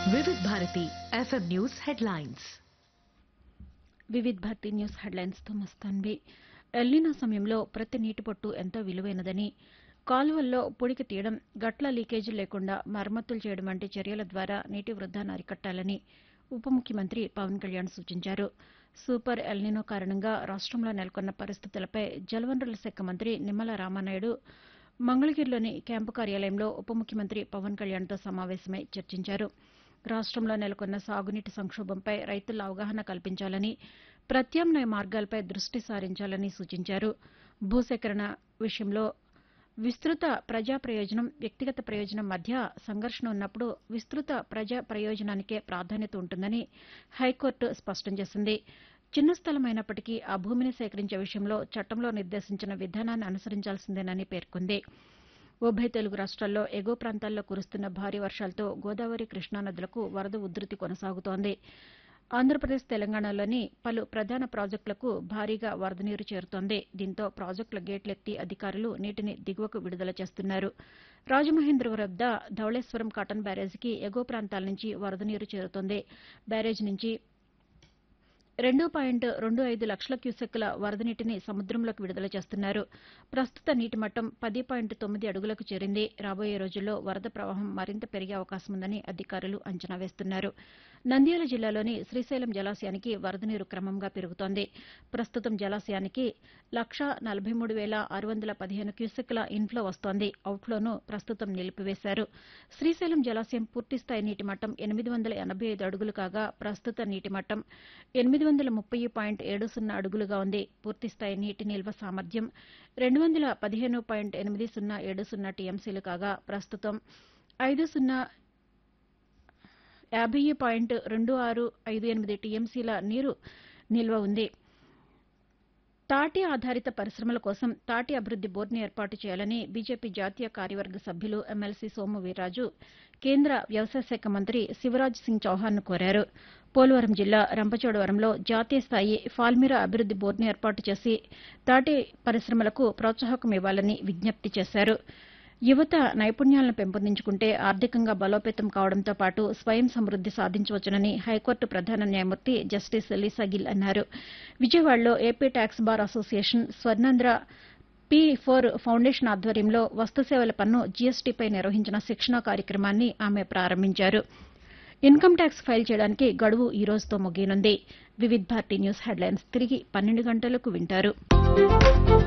వివిధ Bharati FM news headlines. Vividh Bharati news హెడ్లైన్స్తో మస్తాన్వి. El Niño సమయంలో ప్రతి నీటి పొట్టు ఎంతో విలువైనదని, కాలువల్లో పొడికి తీయడం, గట్ల లీకేజీ లేకుండా మరమ్మతులు చేయడం వంటి చర్యల ద్వారా నీటి వృధాను అరికట్టాలని ఉప ముఖ్యమంత్రి పవన్ కళ్యాణ్ సూచించారు. సూపర్ ఎల్నినో కారణంగా రాష్టంలో నెలకొన్న పరిస్థితులపై జలవనరుల శాఖ మంత్రి నిమ్మల రామానాయుడు మంగళగిరిలోని క్యాంపు కార్యాలయంలో ఉప ముఖ్యమంత్రి పవన్ కళ్యాణ్తో సమావేశమై చర్చించారు. రాష్టంలో నెలకొన్న సాగునీటి సంక్షోభంపై రైతుల్లో అవగాహన కల్పించాలని, ప్రత్యామ్నాయ మార్గాలపై దృష్టి సారించాలని సూచించారు. భూసేకరణ విషయంలో విస్తృత ప్రజా ప్రయోజనం, వ్యక్తిగత ప్రయోజనం మధ్య సంఘర్షణ ఉన్నప్పుడు విస్తృత ప్రజా ప్రయోజనానికే ప్రాధాన్యత ఉంటుందని హైకోర్టు స్పష్టం చేసింది. చిన్న స్థలమైనప్పటికీ ఆ భూమిని సేకరించే విషయంలో చట్టంలో నిర్దేశించిన విధానాన్ని అనుసరించాల్సిందేనని పేర్కొంది. ఉభయ తెలుగు రాష్ట్రాల్లో ఎగువ ప్రాంతాల్లో కురుస్తున్న భారీ వర్షాలతో గోదావరి, కృష్ణా నదులకు వరద ఉధృతి కొనసాగుతోంది. ఆంధ్రప్రదేశ్, తెలంగాణలోని పలు ప్రధాన ప్రాజెక్టులకు భారీగా వరద నీరు చేరుతోంది. దీంతో ప్రాజెక్టుల గేట్లెత్తి అధికారులు నీటిని దిగువకు విడుదల చేస్తున్నారు. రాజమహేంద్రవరం వద్ద ధవళేశ్వరం కాటన్ బ్యారేజీకి ఎగువ ప్రాంతాల నుంచి వరద నీరు చేరుతోంది. బ్యారేజీ నుంచి 2.25 లక్షల క్యూసెక్కుల వరద నీటిని సముద్రంలోకి విడుదల చేస్తున్నారు. ప్రస్తుత నీటి మట్టం 10.9 అడుగులకు చేరింది. రాబోయే రోజుల్లో వరద ప్రవాహం మరింత పెరిగే అవకాశం ఉందని అధికారులు అంచనా వేస్తున్నారు. నంద్యాల జిల్లాలోని శ్రీశైలం జలాశయానికి వరద నీరు క్రమంగా పెరుగుతోంది. ప్రస్తుతం జలాశయానికి 1,43,615 క్యూసెక్కుల ఇన్ఫ్లో వస్తోంది. అవుట్ఫ్లోను ప్రస్తుతం నిలిపివేశారు. శ్రీశైలం జలాశయం పూర్తిస్థాయి నీటి మట్టం 885 అడుగులు కాగా ప్రస్తుత నీటి మట్టం 830.70 అడుగులుగా ఉంది. పూర్తిస్థాయి నీటి నిల్వ సామర్థ్యం 215.8070 టీఎంసీలు కాగా ప్రస్తుతం 50.2658 టీఎంసీల నీరు నిల్వ ఉంది. తాటి ఆధారిత పరిశ్రమల కోసం తాటి అభివృద్ది బోర్డును ఏర్పాటు చేయాలని బీజేపీ జాతీయ కార్యవర్గ సభ్యులు ఎమ్మెల్సీ సోము వీర్రాజు కేంద్ర వ్యవసాయ శాఖ మంత్రి శివరాజ్ సింగ్ చౌహాన్ను కోరారు. పోలవరం జిల్లా రంపచోడవరంలో జాతీయ స్థాయి ఫాల్మిరా అభివృద్ది బోర్డును ఏర్పాటు చేసి తాటి పరిశ్రమలకు ప్రోత్సాహకం ఇవ్వాలని విజ్ఞప్తి చేశారు. యువత నైపుణ్యాలను పెంపొందించుకుంటే ఆర్థికంగా బలోపేతం కావడంతో పాటు స్వయం సమృద్ది సాధించవచ్చునని హైకోర్టు ప్రధాన న్యాయమూర్తి జస్టిస్ లీసా గిల్ అన్నారు. విజయవాడలో AP tax bar association, Swarnandhra P4 foundation ఆధ్వర్యంలో వస్తుసేవల పన్ను జీఎస్టీపై నిర్వహించిన శిక్షణా కార్యక్రమాన్ని ఆమె ప్రారంభించారు. ఇన్కమ్ ట్యాక్స్ ఫైల్ చేయడానికి గడువు ఈ రోజుతో ముగియనుంది. వివిధ భారతి న్యూస్ హెడ్లైన్స్ తిరిగి 12 గంటలకు వింటారు.